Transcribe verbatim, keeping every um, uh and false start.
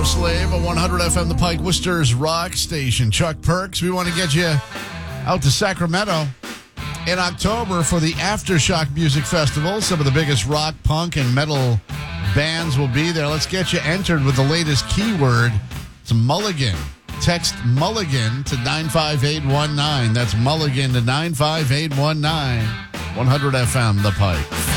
Slave on one hundred F M The Pike, Worcester's rock station. Chuck Perks, we want to get you out to Sacramento in October for the Aftershock Music Festival. Some of the biggest rock, punk, and metal bands will be there. Let's get you entered with the latest keyword. It's Mulligan. Text Mulligan to nine five eight one nine. That's Mulligan to nine five eight one nine. one hundred F M The Pike.